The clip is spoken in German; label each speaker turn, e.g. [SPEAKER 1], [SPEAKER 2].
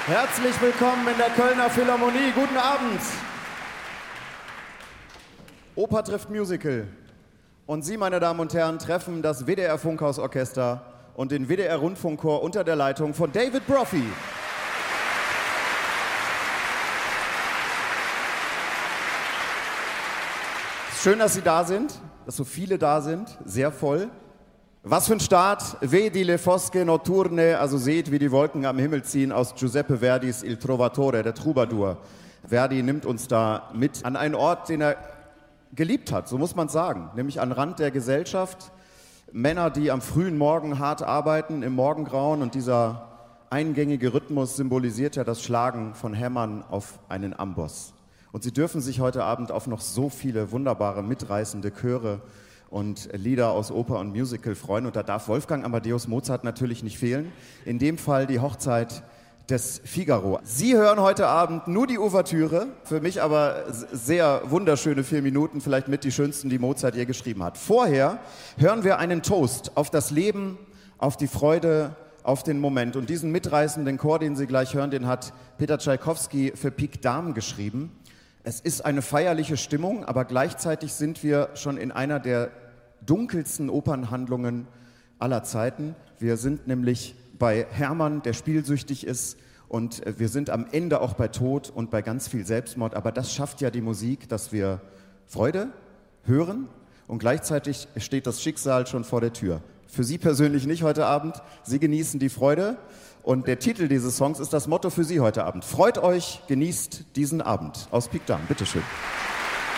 [SPEAKER 1] Herzlich willkommen in der Kölner Philharmonie. Guten Abend. Oper trifft Musical. Und Sie, meine Damen und Herren, treffen das WDR Funkhausorchester und den WDR Rundfunkchor unter der Leitung von David Brophy. Schön, dass Sie da sind, dass so viele da sind, sehr voll. Was für ein Start, Vedi le fosche notturne, also seht, wie die Wolken am Himmel ziehen, aus Giuseppe Verdis Il Trovatore, der Troubadour. Verdi nimmt uns da mit an einen Ort, den er geliebt hat, so muss man sagen, nämlich an den Rand der Gesellschaft. Männer, die am frühen Morgen hart arbeiten, im Morgengrauen, und dieser eingängige Rhythmus symbolisiert ja das Schlagen von Hämmern auf einen Amboss. Und Sie dürfen sich heute Abend auf noch so viele wunderbare, mitreißende Chöre und Lieder aus Oper und Musical freuen. Und da darf Wolfgang Amadeus Mozart natürlich nicht fehlen. In dem Fall die Hochzeit des Figaro. Sie hören heute Abend nur die Ouvertüre, für mich aber sehr wunderschöne 4 Minuten, vielleicht mit die schönsten, die Mozart je geschrieben hat. Vorher hören wir einen Toast auf das Leben, auf die Freude, auf den Moment. Und diesen mitreißenden Chor, den Sie gleich hören, den hat Peter Tschaikowski für Pique Dame geschrieben. Es ist eine feierliche Stimmung, aber gleichzeitig sind wir schon in einer der dunkelsten Opernhandlungen aller Zeiten. Wir sind nämlich bei Hermann, der spielsüchtig ist, und wir sind am Ende auch bei Tod und bei ganz viel Selbstmord. Aber das schafft ja die Musik, dass wir Freude hören, und gleichzeitig steht das Schicksal schon vor der Tür. Für Sie persönlich nicht heute Abend. Sie genießen die Freude, und der Titel dieses Songs ist das Motto für Sie heute Abend. Freut euch, genießt diesen Abend. Aus Pique Dame, bitteschön.